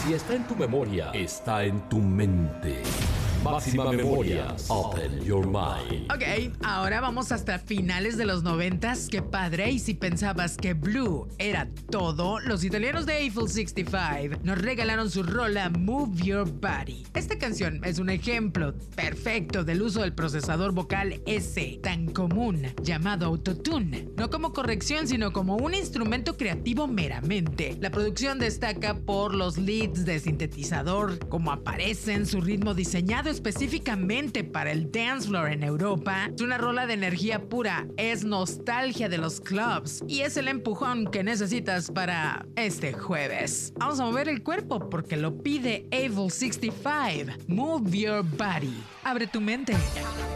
Si está en tu memoria, está en tu mente. Máxima Memorias. Open your mind. Ok, ahora vamos hasta finales de los 90s. ¡Qué padre! Y si pensabas que Blue era todo, los italianos de Eiffel 65 nos regalaron su rola Move Your Body. Esta canción es un ejemplo perfecto del uso del procesador vocal S, tan común, llamado Autotune. No como corrección, sino como un instrumento creativo meramente. La producción destaca por los leads de sintetizador, como aparecen, su ritmo diseñado específicamente para el dance floor en Europa. Es una rola de energía pura, es nostalgia de los clubs y es el empujón que necesitas para este jueves. Vamos a mover el cuerpo porque lo pide Eiffel 65. Move your body. Abre tu mente.